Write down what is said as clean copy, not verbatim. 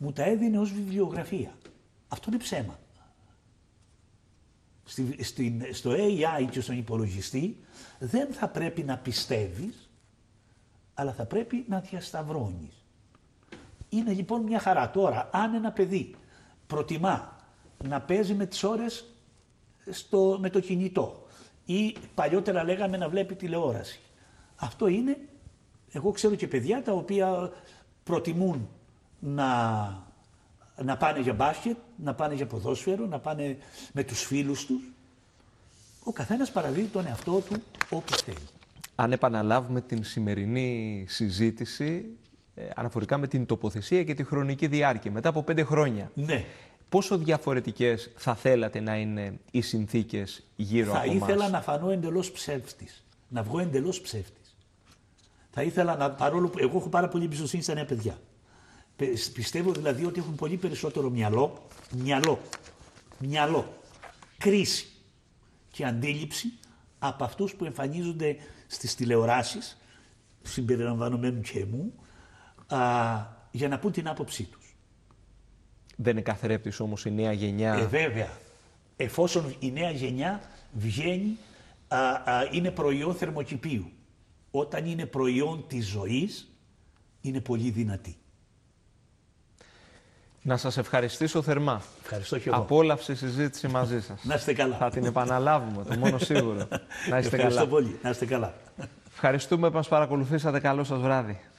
μου τα έδινε ως βιβλιογραφία. Αυτό είναι ψέμα. Στο AI και στον υπολογιστή δεν θα πρέπει να πιστεύεις, αλλά θα πρέπει να διασταυρώνεις. Είναι λοιπόν μια χαρά. Τώρα, αν ένα παιδί προτιμά να παίζει με τις ώρες με το κινητό ή παλιότερα λέγαμε να βλέπει τηλεόραση, αυτό είναι, εγώ ξέρω και παιδιά τα οποία προτιμούν να πάνε για μπάσκετ, να πάνε για ποδόσφαιρο, να πάνε με τους φίλους τους. Ο καθένας παραδίδει τον εαυτό του όπως θέλει. Αν επαναλάβουμε την σημερινή συζήτηση αναφορικά με την τοποθεσία και τη χρονική διάρκεια, μετά από 5 χρόνια, ναι. Πόσο διαφορετικές θα θέλατε να είναι οι συνθήκες γύρω από μας? Θα ήθελα να φανώ εντελώς ψεύτης, να βγω εντελώς ψεύτης. Θα ήθελα παρόλο που εγώ έχω πάρα πολύ εμπιστοσύνη στα νέα παιδιά. Πιστεύω δηλαδή ότι έχουν πολύ περισσότερο μυαλό, κρίση και αντίληψη από αυτούς που εμφανίζονται στις τηλεοράσεις, συμπεριλαμβανομένου και μου, για να πούν την άποψή τους. Δεν είναι καθρέπτης όμως η νέα γενιά? Βέβαια. Εφόσον η νέα γενιά βγαίνει, είναι προϊόν θερμοκηπίου. Όταν είναι προϊόν της ζωής, είναι πολύ δυνατή. Να σας ευχαριστήσω θερμά. Ευχαριστώ και εγώ. Απόλαυση συζήτηση μαζί σας. Να είστε καλά. Θα την επαναλάβουμε, το μόνο σίγουρο. Να είστε Ευχαριστώ καλά. πολύ. Να είστε καλά. Ευχαριστούμε που μας παρακολουθήσατε. Καλό σας βράδυ.